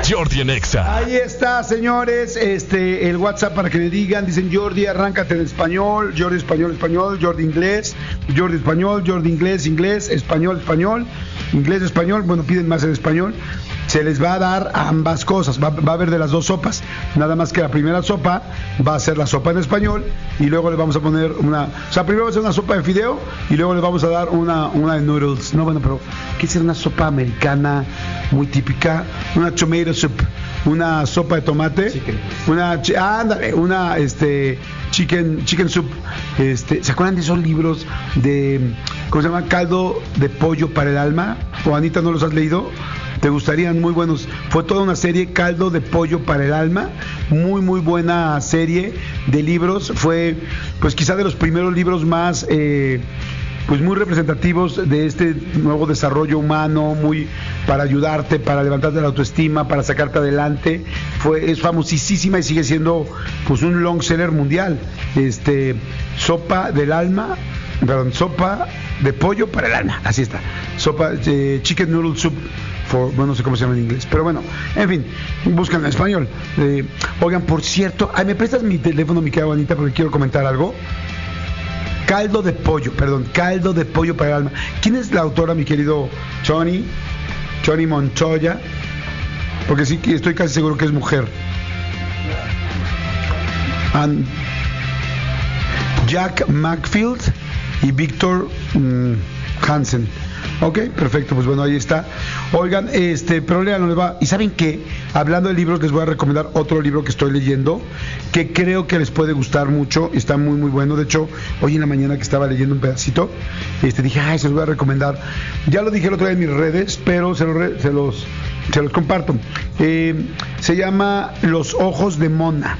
Jordi en Exa. Ahí está, señores, el WhatsApp para que me digan, dicen Jordi, arráncate en español, Jordi español, Jordi inglés, Jordi español, Jordi inglés, español, inglés, español, bueno, piden más en español. Se les va a dar ambas cosas, va a haber de las dos sopas, nada más que la primera sopa va a ser la sopa en español y luego le vamos a poner primero va a ser una sopa de fideo y luego le vamos a dar una de noodles. No, bueno, pero ¿qué es una sopa americana muy típica? Una tomato soup, una sopa de tomate, chicken soup. ¿Se acuerdan de esos libros de, ¿cómo se llama? Caldo de pollo para el alma? ¿O Anita, no los has leído? Te gustarían, muy buenos. Fue toda una serie, Caldo de Pollo para el Alma, muy buena serie de libros. Fue pues quizá de los primeros libros más pues muy representativos de este nuevo desarrollo humano, muy para ayudarte, para levantarte la autoestima, para sacarte adelante. Es famosísima y sigue siendo pues un long seller mundial. Sopa de pollo para el alma, así está. Sopa chicken noodle soup. No sé cómo se llama en inglés, pero bueno, en fin, buscan en español. Oigan, por cierto, ¿me prestas mi teléfono, mi querida Juanita, porque quiero comentar algo? Caldo de pollo para el alma. ¿Quién es la autora, mi querido Johnny Montoya? Porque sí, estoy casi seguro que es mujer. Jack Macfield y Victor Hansen. Ok, perfecto, pues bueno, ahí está. Oigan, pero léanlo, les va. ¿Y saben qué? Hablando de libros, les voy a recomendar otro libro que estoy leyendo, que creo que les puede gustar mucho, está muy bueno. De hecho, hoy en la mañana que estaba leyendo un pedacito, dije, se los voy a recomendar. Ya lo dije el otro día en mis redes, pero se los comparto. Se llama Los Ojos de Mona.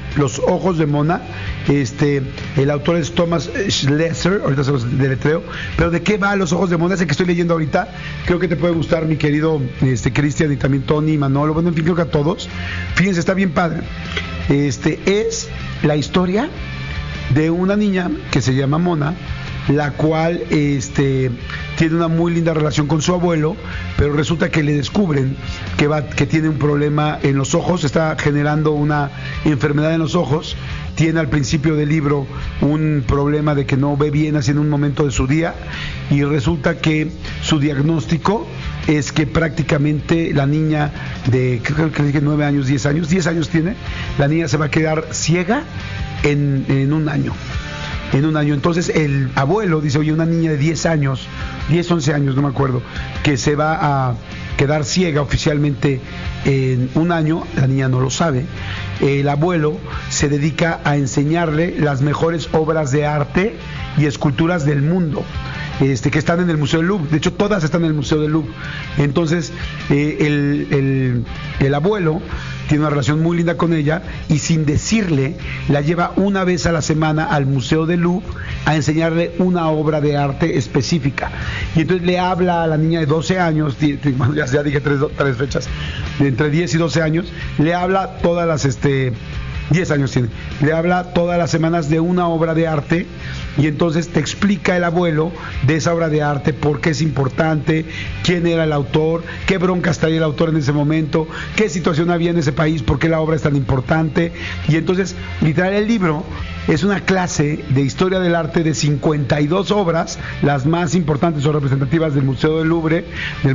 El autor es Thomas Schlesser, ahorita se los deletreo. Pero ¿de qué va Los Ojos de Mona? Ese que estoy leyendo ahorita, creo que te puede gustar, mi querido Cristian, y también Tony, Manolo, bueno, en fin, creo que a todos. Fíjense, está bien padre. Es la historia de una niña que se llama Mona, la cual tiene una muy linda relación con su abuelo, pero resulta que le descubren que tiene un problema en los ojos, está generando una enfermedad en los ojos. Tiene al principio del libro un problema de que no ve bien así en un momento de su día, y resulta que su diagnóstico es que prácticamente la niña de, creo que dije 9 años, 10 años tiene, la niña se va a quedar ciega en un año. Entonces el abuelo dice, oye, una niña de 10 años, 10, 11 años, no me acuerdo, que se va a quedar ciega oficialmente en un año, la niña no lo sabe. El abuelo se dedica a enseñarle las mejores obras de arte y esculturas del mundo, que están en el Museo del Louvre. De hecho, todas están en el Museo del Louvre. Entonces, el abuelo tiene una relación muy linda con ella, y sin decirle, la lleva una vez a la semana al Museo del Louvre a enseñarle una obra de arte específica. Y entonces le habla a la niña de 12 años, ya dije tres fechas, entre 10 y 12 años, le habla todas las 10 años tiene, le habla todas las semanas de una obra de arte, y entonces te explica el abuelo de esa obra de arte, por qué es importante, quién era el autor, qué broncas traía el autor en ese momento, qué situación había en ese país, por qué la obra es tan importante. Y entonces, literal, el libro es una clase de historia del arte de 52 obras, las más importantes o representativas del Museo del Louvre,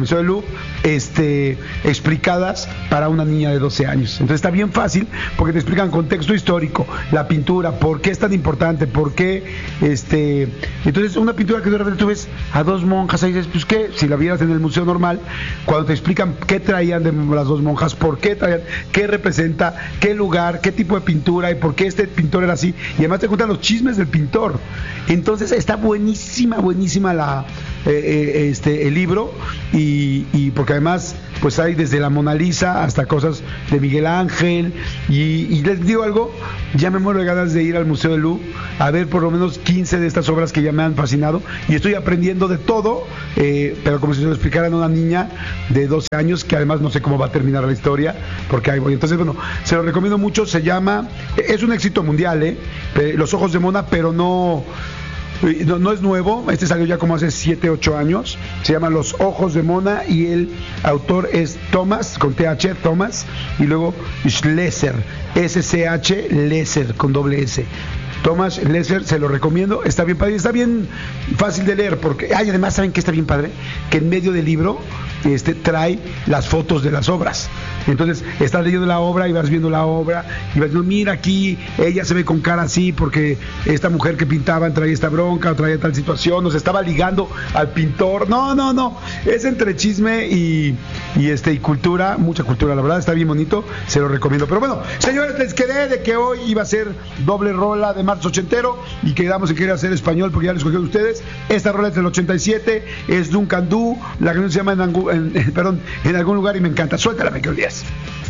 explicadas para una niña de 12 años. Entonces está bien fácil, porque te explican contexto histórico, la pintura, por qué es tan importante, por qué, entonces una pintura que de repente tú ves a dos monjas ahí, dices, pues qué, si la vieras en el museo normal, cuando te explican qué traían de las dos monjas, por qué traían, qué representa, qué lugar, qué tipo de pintura y por qué este pintor era así, y además te cuentan los chismes del pintor. Entonces está buenísima el libro, y porque además pues hay desde la Mona Lisa hasta cosas de Miguel Ángel, y les digo algo, ya me muero de ganas de ir al Museo del Louvre a ver por lo menos 15 de estas obras que ya me han fascinado, y estoy aprendiendo de todo, pero como si se lo explicaran a una niña de 12 años, que además no sé cómo va a terminar la historia, porque ahí voy. Entonces, bueno, se lo recomiendo mucho, se llama, es un éxito mundial, Los Ojos de Mona, pero no No, no es nuevo, este salió ya como hace 7, 8 años. Se llama Los Ojos de Mona y el autor es Thomas, con TH, Thomas, y luego Schlesser, SCH, Lesser, con doble S. Thomas Lesser, se lo recomiendo, está bien padre, está bien fácil de leer, porque, además, ¿saben qué está bien padre? Que en medio del libro trae las fotos de las obras. Entonces, estás leyendo la obra y vas viendo la obra y vas diciendo, mira aquí, ella se ve con cara así porque esta mujer que pintaban traía esta bronca o traía tal situación, o se estaba ligando al pintor. No, es entre chisme y cultura, mucha cultura, la verdad, está bien bonito, se lo recomiendo. Pero bueno, señores, les quedé de que hoy iba a ser doble rola de marzo ochentero y quedamos en que iba a ser español porque ya lo escogieron ustedes. Esta rola es del 87, es Duncan Du, la canción se llama en algún lugar y me encanta. Suéltala, Michael Díaz.